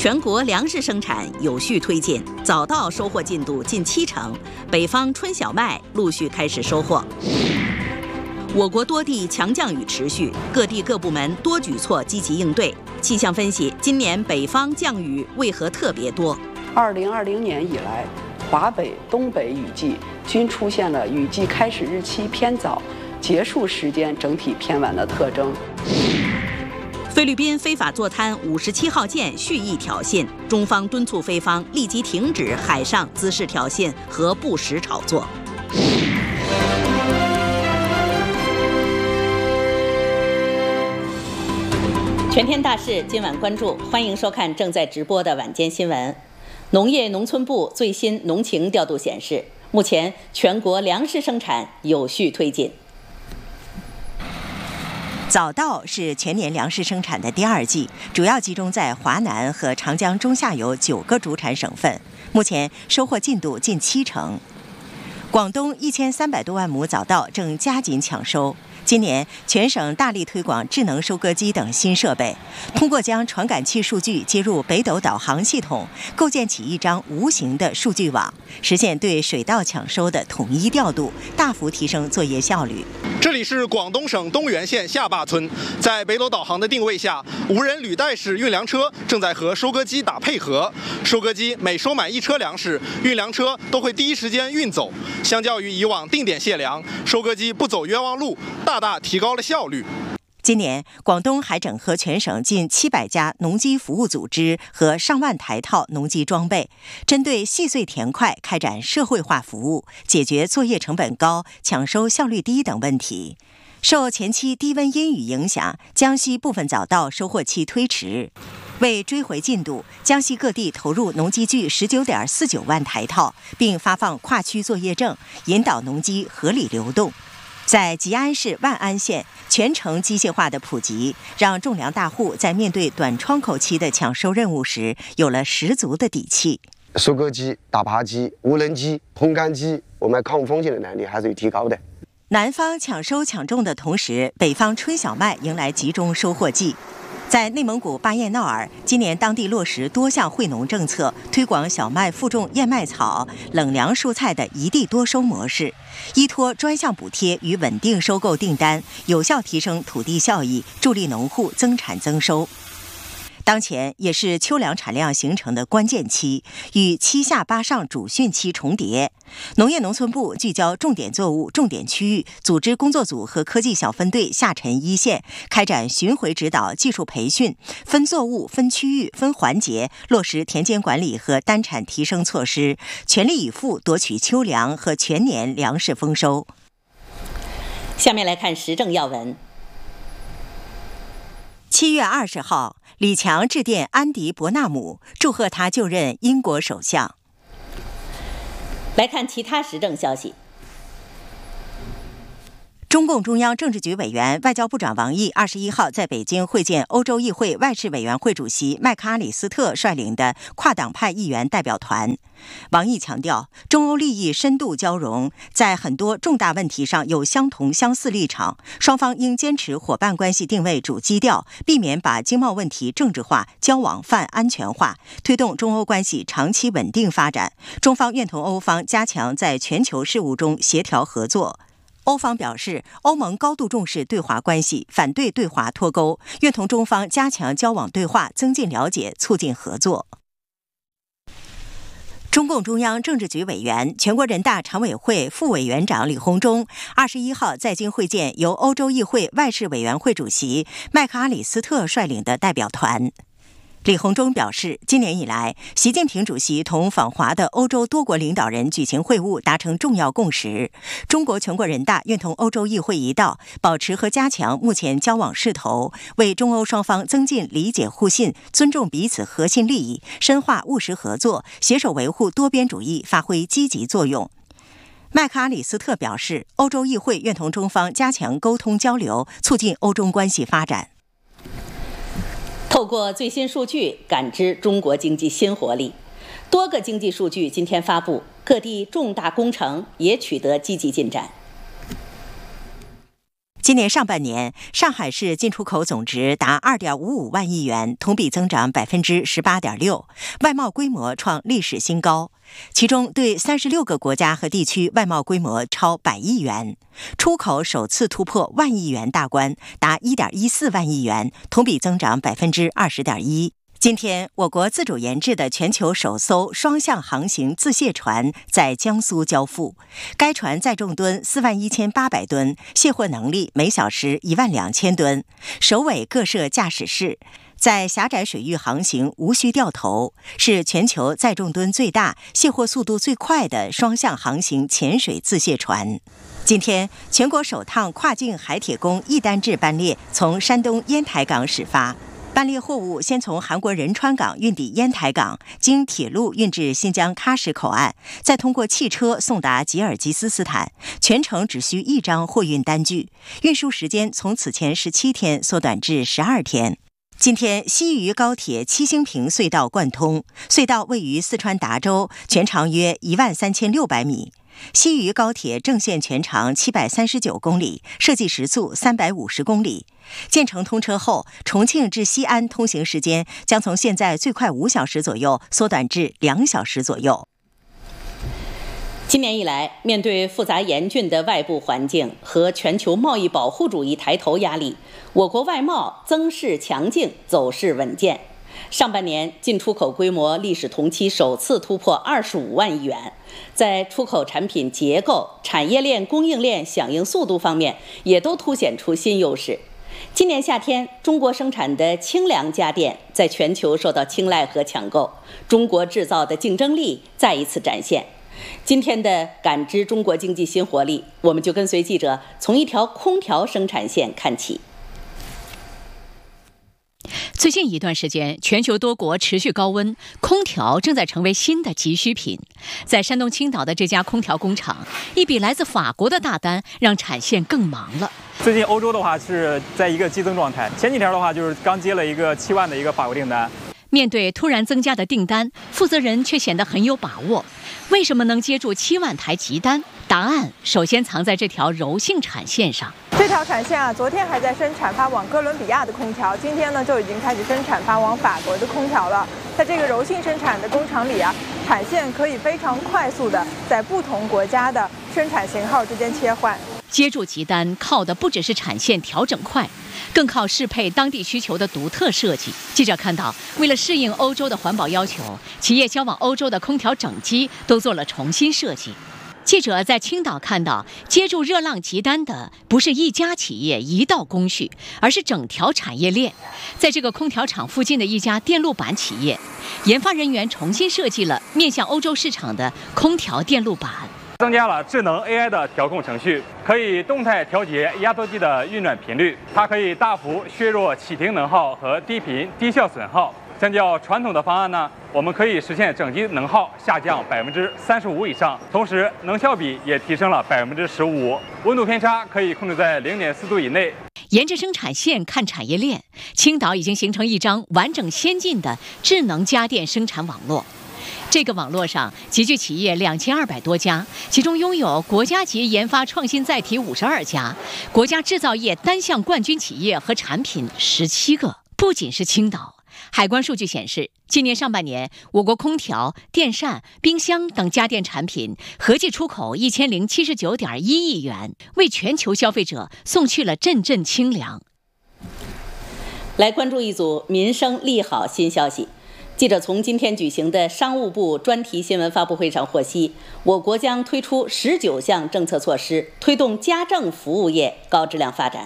全国粮食生产有序推进，早稻收获进度近70%，北方春小麦陆续开始收获。我国多地强降雨持续，各地各部门多举措积极应对。气象分析，今年北方降雨为何特别多 ？2020年以来，华北、东北雨季均出现了雨季开始日期偏早、结束时间整体偏晚的特征。 菲律宾非法坐滩57号舰蓄意挑衅，中方敦促菲方立即停止海上滋事挑衅和不实炒作。全天大事今晚关注，欢迎收看正在直播的晚间新闻。农业农村部最新农情调度显示，目前全国粮食生产有序推进。早稻是全年粮食生产的第2季，主要集中在华南和长江中下游9个主产省份，目前收获进度近70%。广东1300多万亩早稻正加紧抢收。今年全省大力推广智能收割机等新设备，通过将传感器数据接入北斗导航系统，构建起一张无形的数据网，实现对水稻抢收的统一调度，大幅提升作业效率。 这里是广东省东源县下坝村，在北斗导航的定位下，无人履带式运粮车正在和收割机打配合。收割机每收满1车粮食，运粮车都会第一时间运走。相较于以往定点卸粮，收割机不走冤枉路，大大提高了效率。 今年，广东还整合全省近700家农机服务组织和上万台套农机装备，针对细碎田块开展社会化服务，解决作业成本高、抢收效率低等问题。受前期低温阴雨影响，江西部分早稻收获期推迟。为追回进度，江西各地投入农机具19.49万台套，并发放跨区作业证，引导农机合理流动。在吉安市万安县，全程机械化的普及，让种粮大户在面对短窗口期的抢收任务时，有了十足的底气。 收割机、打耙机、无人机、烘干机，我们抗风险的能力还是有提高的。 南方抢收抢种的同时，北方春小麦迎来集中收获季。在内蒙古巴彦淖尔，今年当地落实多项惠农政策，推广小麦附种燕麦草、冷凉蔬菜的一地多收模式，依托专项补贴与稳定收购订单，有效提升土地效益，助力农户增产增收。当前也是秋粮产量形成的关键期，与7下8上主汛期重叠。农业农村部聚焦重点作物、重点区域，组织工作组和科技小分队下沉一线，开展巡回指导、技术培训，分作物、分区域、分环节落实田间管理和单产提升措施，全力以赴夺取秋粮和全年粮食丰收。下面来看时政要闻。7月20号，李强致电安迪·伯纳姆，祝贺他就任英国首相。来看其他时政消息。中共中央政治局委员、外交部长王毅21号在北京会见欧洲议会外事委员会主席麦克阿里斯特率领的跨党派议员代表团。王毅强调，中欧利益深度交融，在很多重大问题上有相同相似立场，双方应坚持伙伴关系定位主基调，避免把经贸问题政治化、交往泛安全化，推动中欧关系长期稳定发展。中方愿同欧方加强在全球事务中协调合作。欧方表示，欧盟高度重视对华关系，反对对华脱钩，愿同中方加强交往对话，增进了解，促进合作。中共中央政治局委员、全国人大常委会副委员长李鸿忠21号在京会见由欧洲议会外事委员会主席麦克阿里斯特率领的代表团。李鸿忠表示，今年以来，习近平主席同访华的欧洲多国领导人举行会晤，达成重要共识。中国全国人大愿同欧洲议会一道，保持和加强目前交往势头，为中欧双方增进理解互信、尊重彼此核心利益、深化务实合作、携手维护多边主义发挥积极作用。麦克阿里斯特表示，欧洲议会愿同中方加强沟通交流，促进欧中关系发展。透过最新数据感知中国经济新活力，多个经济数据今天发布，各地重大工程也取得积极进展。 今年上半年，上海市进出口总值达2.55万亿元，同比增长18.6%，外贸规模创历史新高。其中，对36个国家和地区外贸规模超100亿元，出口首次突破万亿元大关，达1.14万亿元，同比增长20.1%。今天，我国自主研制的全球首艘双向航行自卸船在江苏交付。该船载重吨41800吨，卸货能力每小时12000吨，首尾各设驾驶室，在狭窄水域航行无需掉头，是全球载重吨最大、卸货速度最快的双向航行潜水自卸船。今天，全国首趟跨境海铁工一单制班列从山东烟台港始发。班列货物先从韩国仁川港运抵烟台港，经铁路运至新疆喀什口岸，再通过汽车送达吉尔吉斯斯坦，全程只需1张货运单据，运输时间从此前17天缩短至12天。今天，西渝高铁七星坪隧道贯通，隧道位于四川达州，全长约13600米。西渝高铁正线全长739公里，设计时速350公里。建成通车后，重庆至西安通行时间将从现在最快5小时左右缩短至2小时左右。 今年以来，面对复杂严峻的外部环境和全球贸易保护主义抬头压力，我国外贸增势强劲，走势稳健。上半年进出口规模历史同期首次突破25万亿元，在出口产品结构、产业链、供应链响应速度方面，也都凸显出新优势。今年夏天，中国生产的清凉家电在全球受到青睐和抢购，中国制造的竞争力再一次展现。今天的感知中国经济新活力，我们就跟随记者从一条空调生产线看起。 最近一段时间，全球多国持续高温，空调正在成为新的急需品。在山东青岛的这家空调工厂，一笔来自法国的大单让产线更忙了。 最近欧洲的话是在一个激增状态，前几天的话就是刚接了一个7万的一个法国订单。 面对突然增加的订单，负责人却显得很有把握。为什么能接住7万台急单？答案首先藏在这条柔性产线上。 这条产线昨天还在生产发往哥伦比亚的空调，今天呢就已经开始生产发往法国的空调了。在这个柔性生产的工厂里产线可以非常快速的在不同国家的生产型号之间切换。 接住急单靠的不只是产线调整快，更靠适配当地需求的独特设计。记者看到，为了适应欧洲的环保要求，企业销往欧洲的空调整机都做了重新设计。记者在青岛看到，接住热浪急单的不是一家企业一道工序，而是整条产业链。在这个空调厂附近的一家电路板企业，研发人员重新设计了面向欧洲市场的空调电路板， 增加了智能 AI 的调控程序，可以动态调节压缩机的运转频率，它可以大幅削弱启停能耗和低频低效损耗。相较传统的方案呢，我们可以实现整机能耗下降35%以上，同时能效比也提升了15%，温度偏差可以控制在0.4度以内。 沿着生产线看产业链，青岛已经形成一张完整先进的智能家电生产网络。这个网络上集聚企业2200多家，其中拥有国家级研发创新载体52家，国家制造业单项冠军企业和产品17个。不仅是青岛，海关数据显示，今年上半年，我国空调、电扇、冰箱等家电产品合计出口1079.1亿元，为全球消费者送去了阵阵清凉。 来关注一组民生利好新消息。记者从今天举行的商务部专题新闻发布会上获悉，我国将推出19项政策措施，推动家政服务业高质量发展。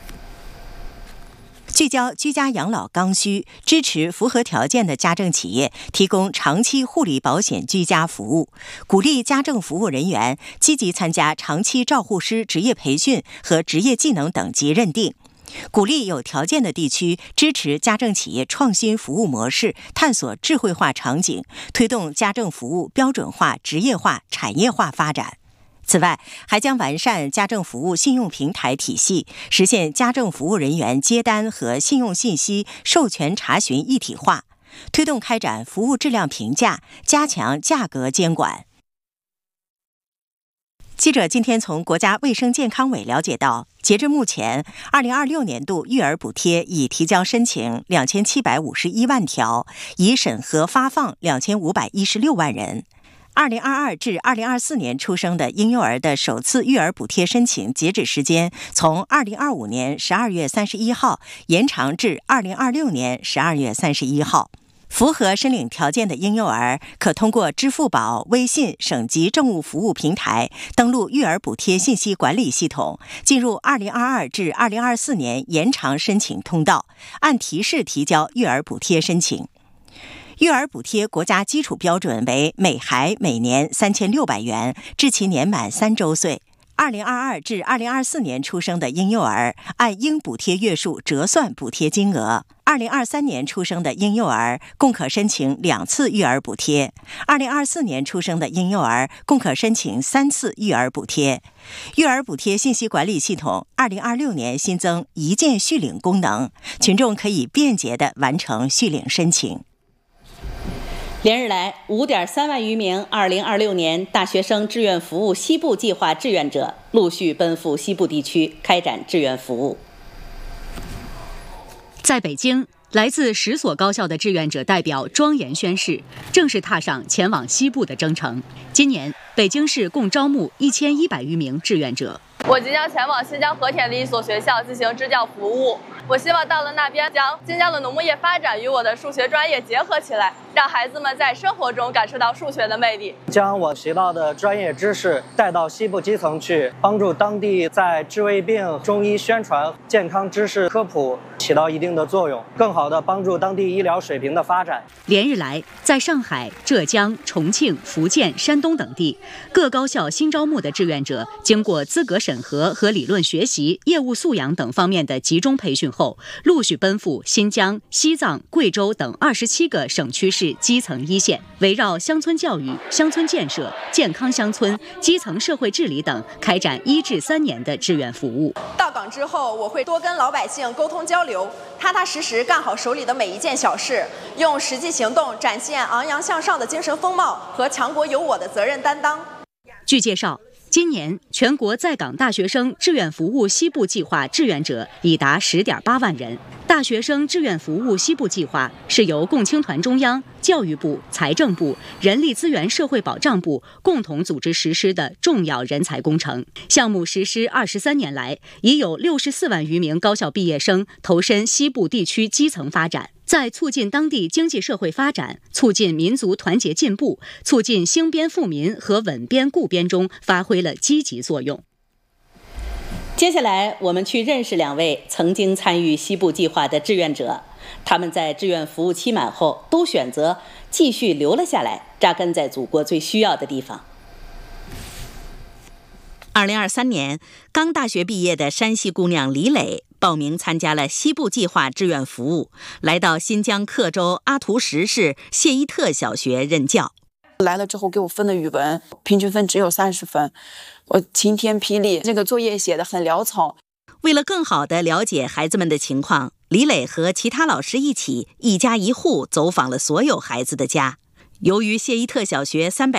聚焦居家养老刚需，支持符合条件的家政企业提供长期护理保险居家服务，鼓励家政服务人员积极参加长期照护师职业培训和职业技能等级认定，鼓励有条件的地区支持家政企业创新服务模式，探索智慧化场景，推动家政服务标准化、职业化、产业化发展。此外，还将完善家政服务信用平台体系，实现家政服务人员接单和信用信息授权查询一体化，推动开展服务质量评价，加强价格监管。 记者今天从国家卫生健康委了解到，截至目前，2026年度育儿补贴已提交申请2751万条，已审核发放2516万人。2022至2024年出生的婴幼儿的首次育儿补贴申请截止时间从2025年12月31号延长至2026年12月31号。符合申领条件的婴幼儿可通过支付宝、微信省级政务服务平台登录育儿补贴信息管理系统，进入2022至2024年延长申请通道，按提示提交育儿补贴申请。育儿补贴国家基础标准为每孩每年3600元，至其年满3周岁。2022至2024年出生的婴幼儿按应补贴月数折算补贴金额。2023年出生的婴幼儿共可申请2次育儿补贴，2024年出生的婴幼儿共可申请3次育儿补贴。育儿补贴信息管理系统2026年新增一键续领功能，群众可以便捷地完成续领申请。 连日来，5.3万余名2026年大学生志愿服务西部计划志愿者陆续奔赴西部地区开展志愿服务。 在北京，来自10所高校的志愿者代表庄严宣誓，正式踏上前往西部的征程。今年，北京市共招募1100余名志愿者。 我即将前往新疆和田的一所学校进行支教服务。我希望到了那边，将新疆的农牧业发展与我的数学专业结合起来，让孩子们在生活中感受到数学的魅力。 将我学到的专业知识带到西部基层去，帮助当地在治胃病、中医宣传、健康知识科普起到一定的作用，更好地帮助当地医疗水平的发展。 连日来，在上海、浙江、重庆、福建、山东等地，各高校新招募的志愿者经过资格审核和理论学习、业务素养等方面的集中培训后，陆续奔赴新疆、西藏、贵州等27个省区市基层一线，围绕乡村教育、乡村建设、健康乡村、基层社会治理等，开展1至3年的志愿服务。 到岗之后，我会多跟老百姓沟通交流，踏踏实实干好手里的每一件小事，用实际行动展现昂扬向上的精神风貌和强国有我的责任担当。 据介绍，今年全国在岗大学生志愿服务西部计划志愿者已达10.8万人。大学生志愿服务西部计划是由共青团中央、教育部、财政部、人力资源社会保障部共同组织实施的重要人才工程。项目实施23年来，已有64万余名高校毕业生投身西部地区基层发展，在促进当地经济社会发展、促进民族团结进步、促进兴边富民和稳边固边中发挥了积极作用。 接下来，我们去认识2位曾经参与西部计划的志愿者，他们在志愿服务期满后，都选择继续留了下来，扎根在祖国最需要的地方。2023年，刚大学毕业的山西姑娘李磊报名参加了西部计划志愿服务，来到新疆克州阿图什市谢依特小学任教。 来了之后给我分的语文平均分只有30分，我晴天霹雳，这个作业写得很潦草。 为了更好地了解孩子们的情况，李磊和其他老师一起一家一户走访了所有孩子的家。由于谢依特小学300